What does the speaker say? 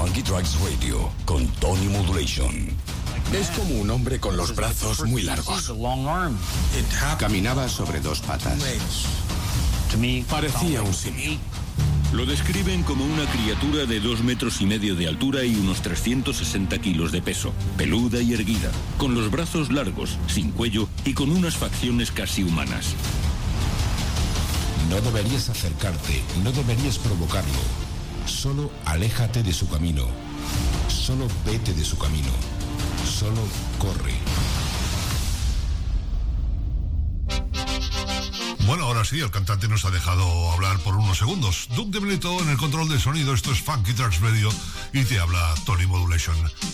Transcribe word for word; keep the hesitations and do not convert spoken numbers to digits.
Funky Tracks Radio con Tony Modulation. Es como un hombre con los brazos muy largos. Caminaba sobre dos patas. Parecía un simio. Lo describen como una criatura de dos metros y medio de altura y unos trescientos sesenta kilos de peso, peluda y erguida, con los brazos largos, sin cuello y con unas facciones casi humanas. No deberías acercarte, no deberías provocarlo. Solo aléjate de su camino. Solo vete de su camino. Solo corre. Bueno, ahora sí, el cantante nos ha dejado hablar por unos segundos. Duke de Benito en el control de sonido. Esto es Funky Tracks Radio y te habla Tony Modulation.